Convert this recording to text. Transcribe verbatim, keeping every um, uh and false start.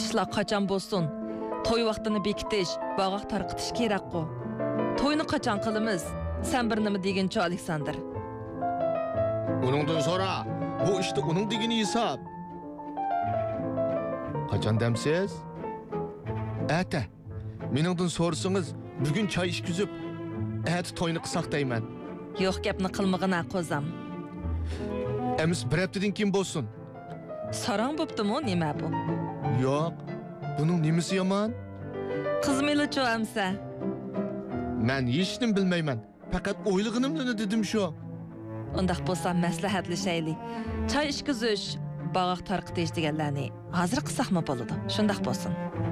ishlar qachon bo'lsin? To'y vaqtini bekitish, bog'oq tarqitish kerak-ku. To'yni qachon qilamiz? Sen bir nima deginchi, Aleksandr? Uningdan so'ra. Bu işte uning degini hisob. Qachon demsiz? Ata. Meningdan so'rsangiz, bugun choy ishkizib, ati to'yni qilsaq deyman. Yo'q, gapni qilmag'ina qo'zam. Emis bir haftadan keyin bo'lsin. Sarang bo'ptimi, nima bu? Yo'q. Buning nimasi yomon? Qizmeli-chu amsa. Men hech nim bilmayman. Faqat o'ylig'inimni dedim shu. Undaq bo'lsa maslahatlashaylik. Choy ishkizish, bog'oq tarqitish deganlarni hozir qilsaqmi bo'ladi? Shundaq bo'lsin.